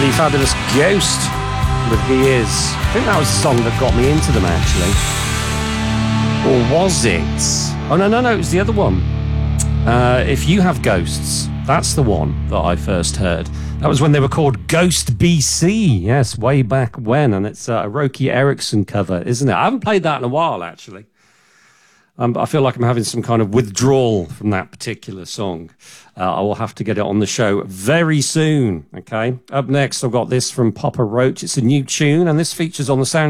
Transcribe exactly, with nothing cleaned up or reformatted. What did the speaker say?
the fabulous Ghost with He Is. I think that was the song that got me into them, actually. Or was it? Oh, no, no, no, it was the other one. Uh, If You Have Ghosts, that's the one that I first heard. That was when they were called Ghost B C, yes, way back when, and it's a Roky Erickson cover, isn't it? I haven't played that in a while, actually. Um, I feel like I'm having some kind of withdrawal from that particular song. Uh, I will have to get it on the show very soon, okay? Up next, I've got this from Papa Roach. It's a new tune, and this features on the sound